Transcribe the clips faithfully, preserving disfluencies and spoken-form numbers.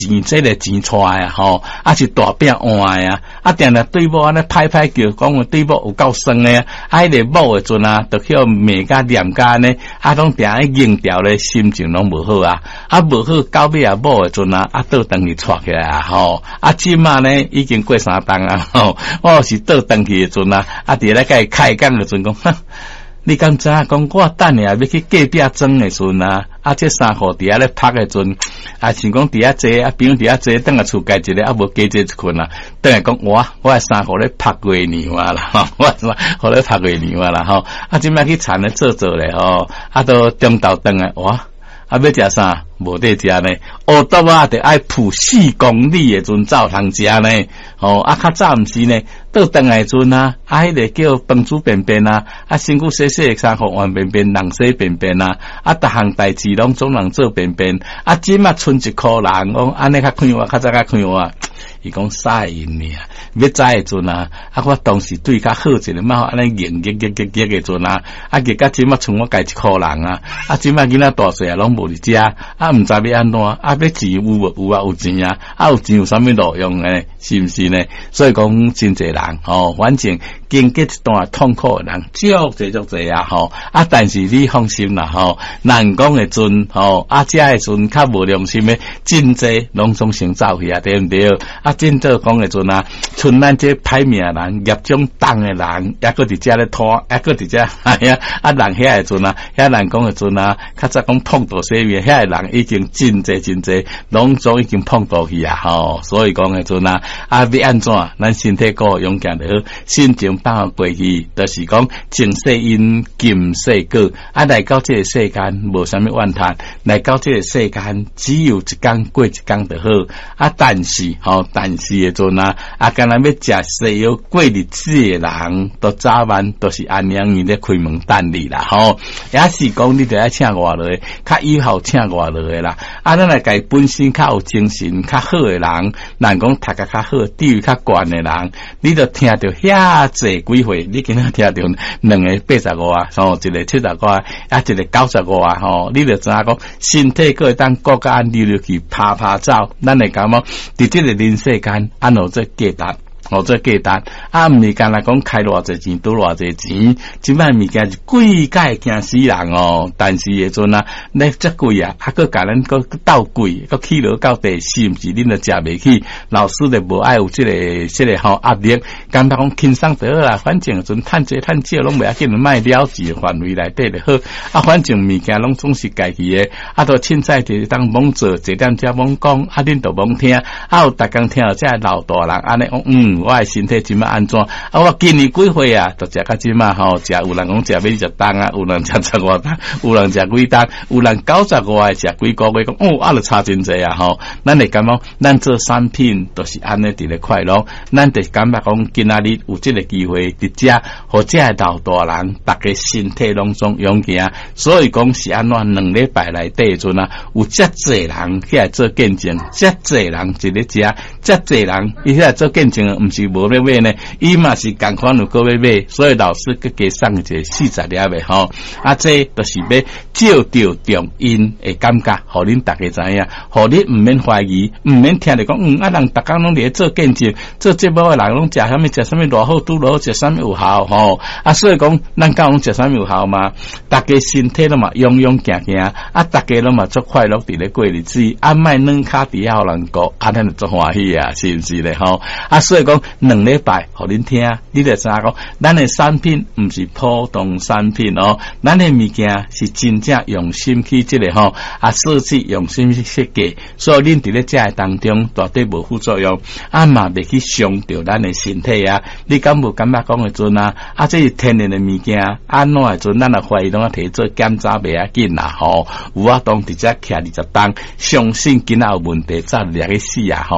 钱这个钱出来啊，吼，啊是大饼换啊，啊定定对某安尼拍拍叫，讲个对某有够酸诶，啊，迄个某诶阵啊，都去骂甲念甲呢，啊，拢定咧硬调咧，心情拢无好啊，啊无好到尾啊某诶阵啊，啊倒转去撮起来啊，吼，啊即马呢已经过三冬啊，吼，我是倒转去诶阵啊，啊伫咧甲伊开讲诶阵讲，哼。你敢知影讲我等下要去隔壁装诶阵啊，啊这衫裤伫遐咧拍诶阵，啊想讲伫遐坐，啊朋友伫遐坐，等下厝家一个啊无加坐一困啊，等下讲我我诶衫裤咧拍过年啊啦，吼，我衫裤咧拍过年啊啦，吼，啊即摆去田咧做做咧吼，啊都中昼顿诶，哇，啊要食啥？无得食呢，乌豆啊，得爱铺四公里诶阵才有通食呢。哦，啊较早毋是呢，倒顿来阵啊，啊迄个叫饭煮便便啊，啊身躯洗洗衫裤换便便，人洗便便啊，啊逐项代志拢总人做便便，啊即马剩一箍人，讲安尼较快活，较早较快活。伊讲晒因呢，要知诶阵啊，啊我当时对较好一个，嘛安尼硬硬硬硬硬诶阵啊，啊结果即马剩我家一箍人啊，啊即马囡仔大细啊拢无伫遮，啊毋知要安怎，啊要钱有无有啊有钱啊，啊有钱有啥物路用诶，是毋是呢？所以讲真侪人吼，反正经过一段痛苦诶人，足侪足侪啊吼，啊但是你放心啦吼，难讲诶阵吼，啊遮诶阵较无良心诶，真侪拢总先走去啊，对毋对？啊，真正讲诶阵啊，像咱这歹命人、业种重诶人，抑个伫遮咧拖，抑个伫遮，哎呀，啊人遐诶阵啊，遐人讲诶阵啊，较早讲碰到洗面，遐诶人已经真侪真侪，拢总已经碰到去啊，吼，所以讲诶阵啊，啊要安怎，咱身体够勇健就好，心情放过去，就是讲前世因今世果，啊来到这个世间无啥物怨叹，来到这个世间只有一天过一天就好，啊但是吼。但是诶阵啊，啊，敢若要食西药过日子诶人，都早晚都是安样伊咧开门等你啦，吼。也是讲你得爱请外来，较以后请外来啦。啊，咱来家本身较有精神、较好诶人，咱讲读甲较好、地位较悬诶人，你就听着遐济几岁，你今仔听着两个八十五啊，吼，一个七十五啊，啊，一个九十五啊，吼，你就知影讲身体个会当各个安溜溜去拍拍走，咱会感觉伫即个人世间安怎做价值，哦做价值，啊毋是干来讲开偌济钱拄偌济钱，即摆物件是贵甲惊死人哦。但是迄阵啊，咧遮贵啊，还佫甲咱佫斗贵，佫起落到第四，毋是恁著食袂起，老师就无爱有即、這个即、這个吼压力，感觉讲轻松就好啦。反正阵趁济趁少拢袂要紧，卖了事范围内底就好。啊，反正物件拢总是家己诶，啊，都凊彩就当罔做，一点遮罔讲，啊，恁都罔听，啊，有逐工听到遮老大人安尼讲，嗯，我诶身体即摆安怎？啊，我今年几岁啊？都食到即摆吼，食有人讲食要食重啊，有人食十外重，有人食几重，有人九十外食几个月，讲哦，啊，就差真济啊吼！咱会感觉，咱做产品都是安尼伫咧快乐，咱就感觉讲今仔日有即个机会伫遮，或者老大人，逐个身体拢总勇健，所以讲是安怎两礼拜内底阵啊，有遮济人起来做见证，遮济人一咧食，遮济人伊起来做见证，毋是无要买呢，伊嘛是共款有个要买，所以老师佮加送一个四十粒诶吼，啊，这就是要照着重因诶感觉，互恁逐个知影，互你毋免怀疑，毋免听着讲，嗯，啊人逐工拢伫做见证，做节目诶人拢食啥物，食啥物偌好，拄落食啥物有效吼，啊，所以讲咱讲拢食啥物有效嘛，逐个身体拢嘛勇勇行行，啊，逐个拢嘛足快乐伫咧过日子，啊，莫软骹伫遐互人顾，啊，咱就足欢喜啊，是毋是咧吼？啊，所以讲两礼拜互恁听，你就知影讲，咱诶产品毋是普通产品哦，咱诶物件是真正用心去即个吼，啊设计用心去设计，所以恁伫咧食诶当中绝对无副作用，啊嘛袂去伤着咱诶身体啊。你敢无感觉讲诶阵啊？啊，这是天然诶物件，安怎诶阵咱也怀疑拢啊摕做检查袂要紧啦吼。有啊当伫遮徛二十当，相信囡仔有问题，早掠去死啊吼，无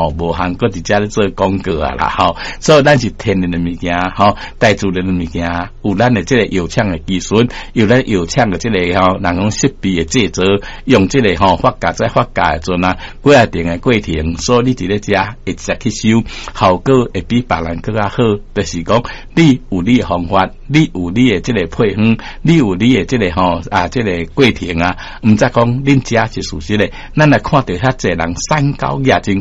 行搁伫遮咧做广告啊啦，吼，所以咱是天然的物件，吼，带自然的物件，有咱的这个药厂的技术，有咱药厂的这个吼，人讲设备的制作，用这个吼发酵再发酵的阵啊，过一定的过程，所以你伫咧遮会直去收，效果会比别人更加好。就是讲，你有你的方法，你有你的这个配方，你有你的这个吼啊，这个过程啊，毋则讲恁遮是事实的，咱来看到遐济人三高亚真。